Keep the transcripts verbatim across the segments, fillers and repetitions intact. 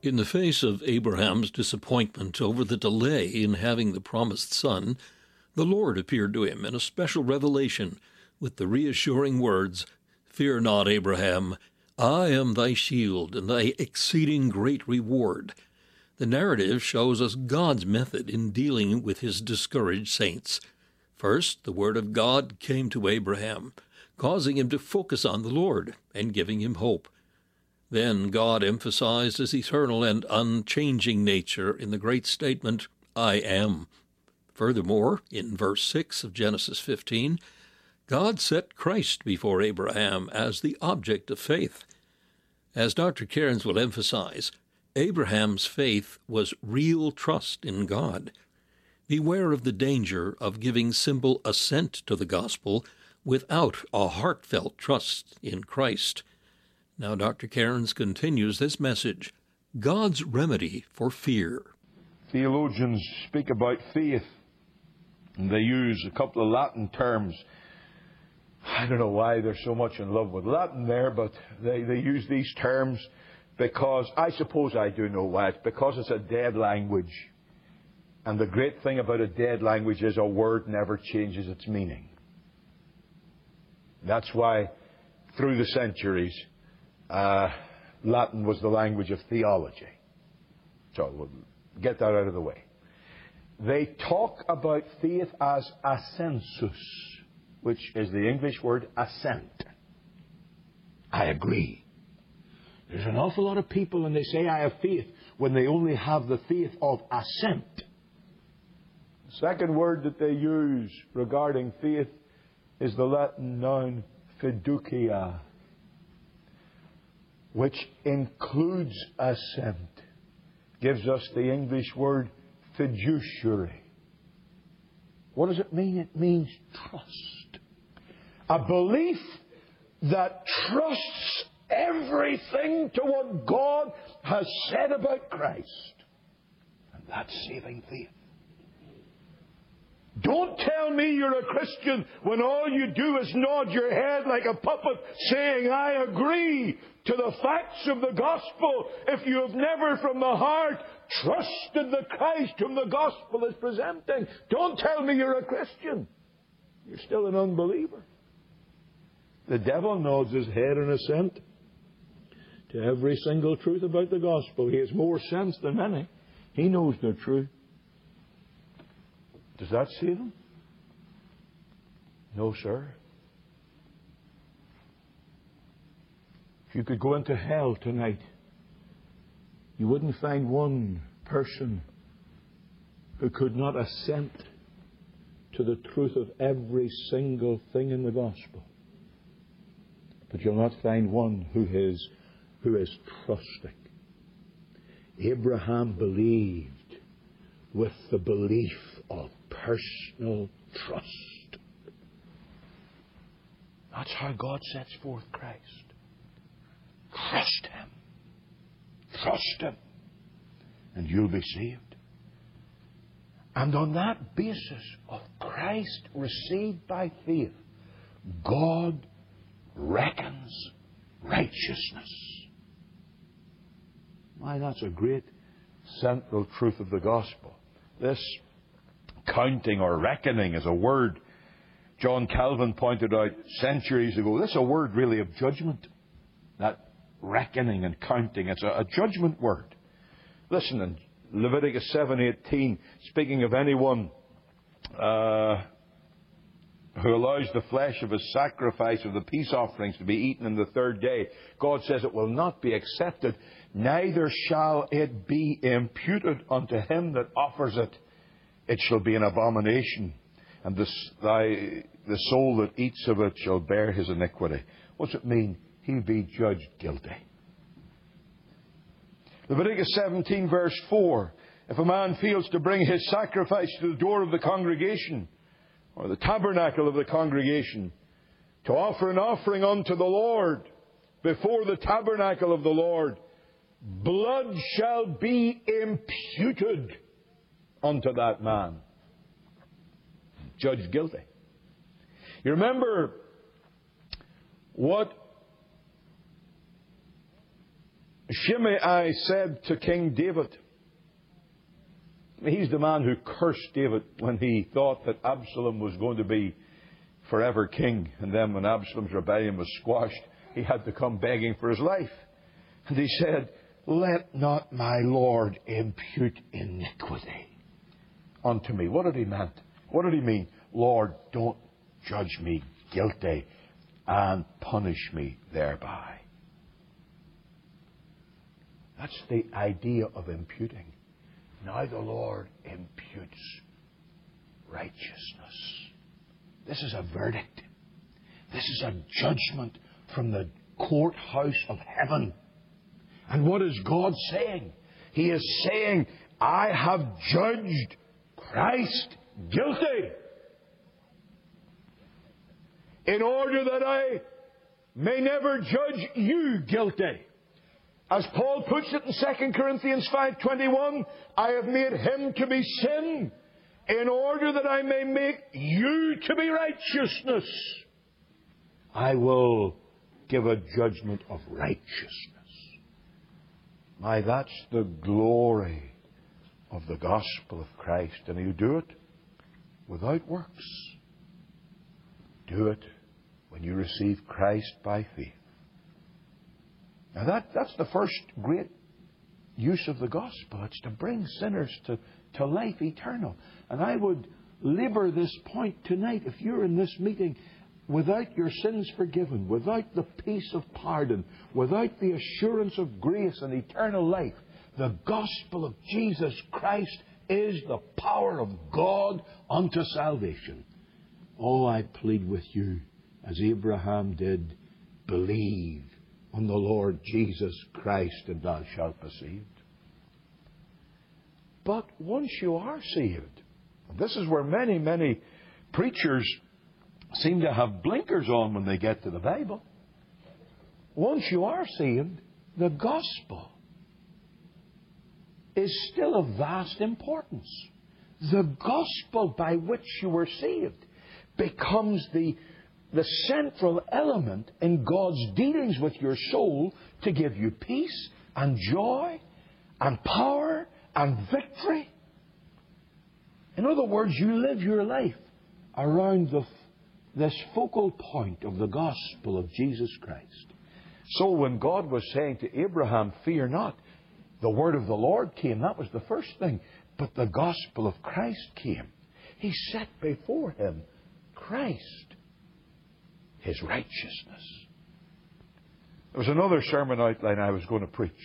In the face of Abraham's disappointment over the delay in having the promised son, the Lord appeared to him in a special revelation with the reassuring words, "Fear not, Abraham, I am thy shield and thy exceeding great reward." The narrative shows us God's method in dealing with his discouraged saints. First, the word of God came to Abraham, causing him to focus on the Lord and giving him hope. Then God emphasized his eternal and unchanging nature in the great statement, "I am." Furthermore, in verse six of Genesis fifteen, God set Christ before Abraham as the object of faith. As Doctor Cairns will emphasize, Abraham's faith was real trust in God. Beware of the danger of giving simple assent to the gospel without a heartfelt trust in Christ. Now Doctor Cairns continues this message, God's remedy for fear. Theologians speak about faith, and they use a couple of Latin terms. I don't know why they're so much in love with Latin there, but they, they use these terms because, I suppose I do know why. It's because it's a dead language. And the great thing about a dead language is a word never changes its meaning. That's why, through the centuries, uh, Latin was the language of theology. So we'll get that out of the way. They talk about faith as assensus, which is the English word assent. I agree. There's an awful lot of people when they say I have faith when they only have the faith of assent. The second word that they use regarding faith is the Latin noun fiducia, which includes assent, gives us the English word fiduciary. What does it mean? It means trust. A belief that trusts everything to what God has said about Christ. And that's saving faith. Don't tell me you're a Christian when all you do is nod your head like a puppet saying, I agree to the facts of the gospel, if you have never from the heart trusted the Christ whom the gospel is presenting. Don't tell me you're a Christian. You're still an unbeliever. The devil nods his head in assent to every single truth about the gospel. He has more sense than many. He knows the truth. Does that save him? No, sir. If you could go into hell tonight, you wouldn't find one person who could not assent to the truth of every single thing in the gospel. But you'll not find one who is, who is trusting. Abraham believed with the belief of personal trust. That's how God sets forth Christ. Trust Him. Trust Him. And you'll be saved. And on that basis of Christ received by faith, God reckons righteousness. Why, that's a great central truth of the gospel. This counting or reckoning is a word John Calvin pointed out centuries ago. This is a word really of judgment. That reckoning and counting, it's a, a judgment word. Listen, in Leviticus seven eighteen, speaking of anyone uh, who allows the flesh of his sacrifice of the peace offerings to be eaten on the third day, God says it will not be accepted, neither shall it be imputed unto him that offers it. It shall be an abomination, and the, thy, the soul that eats of it shall bear his iniquity. What's it mean? He'll be judged guilty. Leviticus seventeen verse four. If a man fails to bring his sacrifice to the door of the congregation, or the tabernacle of the congregation, to offer an offering unto the Lord before the tabernacle of the Lord, blood shall be imputed unto that man. Judged guilty. You remember what Shimei said to King David, he's the man who cursed David when he thought that Absalom was going to be forever king. And then when Absalom's rebellion was squashed, he had to come begging for his life. And he said, let not my Lord impute iniquity unto me. What did he mean? What did he mean? Lord, don't judge me guilty and punish me thereby. That's the idea of imputing. Now the Lord imputes righteousness. This is a verdict. This is a judgment from the courthouse of heaven. And what is God saying? He is saying, I have judged Christ guilty in order that I may never judge you guilty. As Paul puts it in Second Corinthians five twenty-one, I have made him to be sin in order that I may make you to be righteousness. I will give a judgment of righteousness. My, that's the glory of the gospel of Christ. And you do it without works. Do it when you receive Christ by faith. Now that, that's the first great use of the gospel. It's to bring sinners to, to life eternal. And I would labour this point tonight. If you're in this meeting without your sins forgiven, without the peace of pardon, without the assurance of grace and eternal life, the gospel of Jesus Christ is the power of God unto salvation. Oh, I plead with you, as Abraham did, believe on the Lord Jesus Christ and thou shalt be saved. But once you are saved, this is where many, many preachers seem to have blinkers on when they get to the Bible. Once you are saved, the gospel is still of vast importance. The gospel by which you were saved becomes the, the central element in God's dealings with your soul to give you peace and joy and power and victory. In other words, you live your life around the, this focal point of the gospel of Jesus Christ. So when God was saying to Abraham, fear not, the word of the Lord came. That was the first thing. But the gospel of Christ came. He set before him Christ, his righteousness. There was another sermon outline I was going to preach.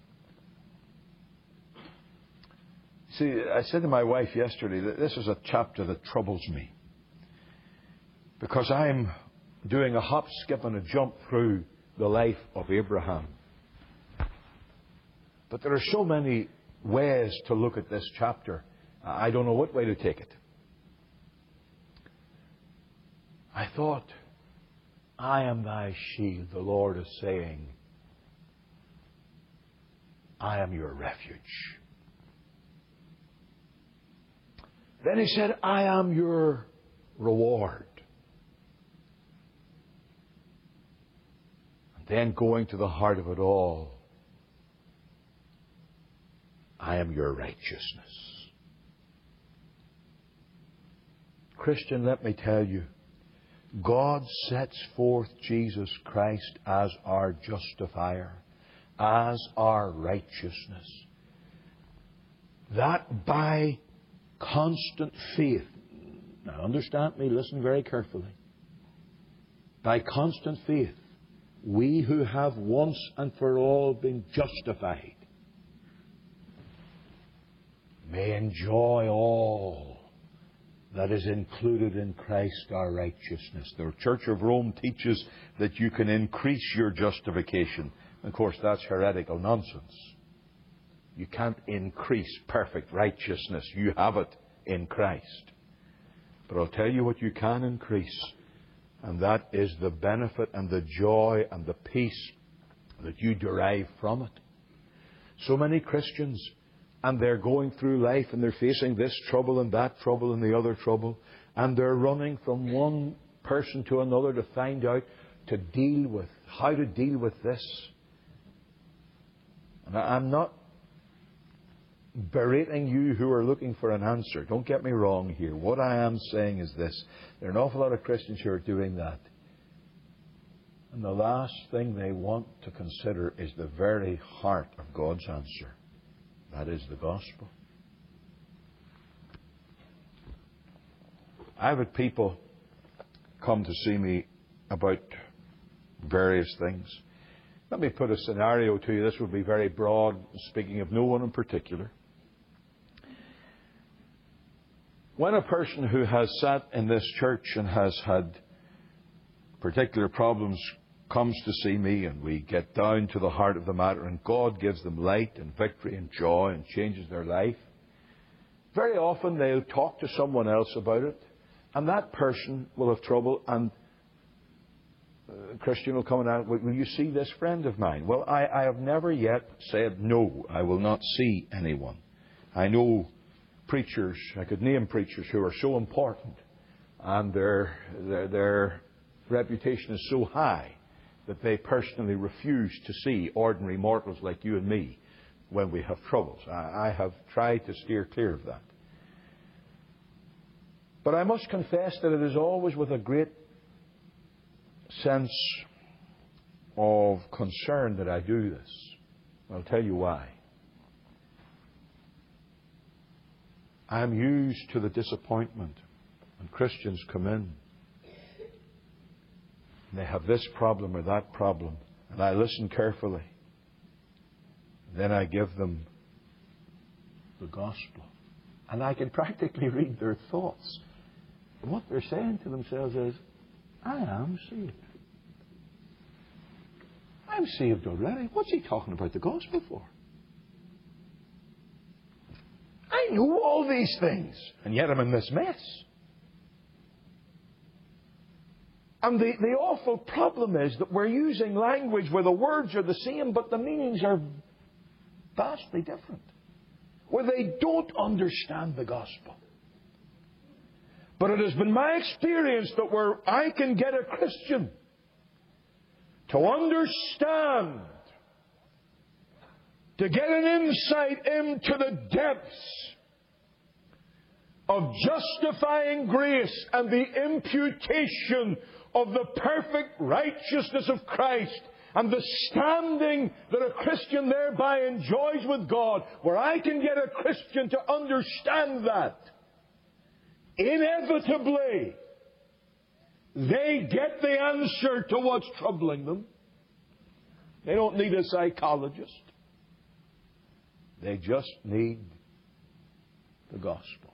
See, I said to my wife yesterday that this is a chapter that troubles me. Because I'm doing a hop, skip and a jump through the life of Abraham. But there are so many ways to look at this chapter. I don't know what way to take it. I thought, I am thy shield, the Lord is saying. I am your refuge. Then he said, I am your reward. And then going to the heart of it all, I am your righteousness. Christian, let me tell you, God sets forth Jesus Christ as our justifier, as our righteousness. That by constant faith, now understand me, listen very carefully. By constant faith, we who have once and for all been justified may enjoy all that is included in Christ our righteousness. The Church of Rome teaches that you can increase your justification. Of course, that's heretical nonsense. You can't increase perfect righteousness. You have it in Christ. But I'll tell you what you can increase, and that is the benefit and the joy and the peace that you derive from it. So many Christians, and they're going through life and they're facing this trouble and that trouble and the other trouble, and they're running from one person to another to find out to deal with how to deal with this. Now, I'm not berating you who are looking for an answer. Don't get me wrong here. What I am saying is this. There are an awful lot of Christians who are doing that. And the last thing they want to consider is the very heart of God's answer. That is the gospel. I've had people come to see me about various things. Let me put a scenario to you. This would be very broad, speaking of no one in particular. When a person who has sat in this church and has had particular problems comes to see me, and we get down to the heart of the matter, and God gives them light and victory and joy and changes their life, very often they'll talk to someone else about it, and that person will have trouble, and a Christian will come and ask, will you see this friend of mine? Well, I, I have never yet said, no, I will not see anyone. I know preachers, I could name preachers who are so important, and their, their, their reputation is so high that they personally refuse to see ordinary mortals like you and me when we have troubles. I, I have tried to steer clear of that. But I must confess that it is always with a great sense of concern that I do this. I'll tell you why. I'm used to the disappointment when Christians come in. They have this problem or that problem, and I listen carefully. Then I give them the gospel. And I can practically read their thoughts. And what they're saying to themselves is, I am saved. I'm saved already. What's he talking about the gospel for? I know all these things, and yet I'm in this mess. And the, the awful problem is that we're using language where the words are the same, but the meanings are vastly different. Where they don't understand the gospel. But it has been my experience that where I can get a Christian to understand, to get an insight into the depths of justifying grace and the imputation of the perfect righteousness of Christ and the standing that a Christian thereby enjoys with God, where I can get a Christian to understand that, inevitably they get the answer to what's troubling them. They don't need a psychologist. They just need the gospel.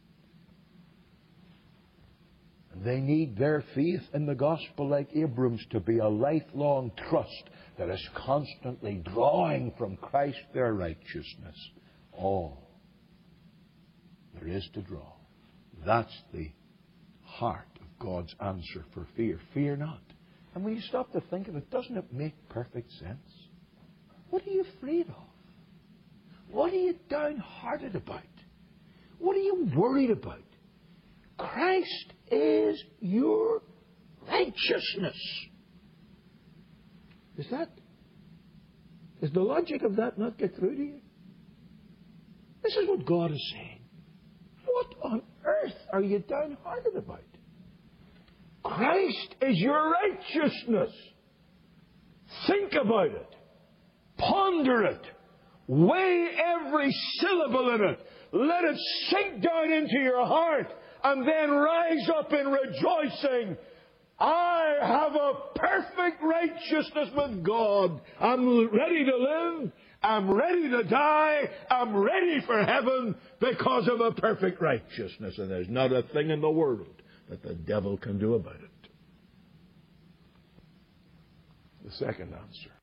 And they need their faith in the gospel, like Abram's, to be a lifelong trust that is constantly drawing from Christ their righteousness. All there is to draw. That's the heart of God's answer for fear. Fear not. And when you stop to think of it, doesn't it make perfect sense? What are you afraid of? What are you downhearted about? What are you worried about? Christ is your righteousness. Is that, does the logic of that not get through to you? This is what God is saying. What on earth are you downhearted about? Christ is your righteousness. Think about it. Ponder it. Weigh every syllable in it. Let it sink down into your heart, and then rise up in rejoicing. I have a perfect righteousness with God. I'm ready to live. I'm ready to die. I'm ready for heaven because of a perfect righteousness. And there's not a thing in the world that the devil can do about it. The second answer.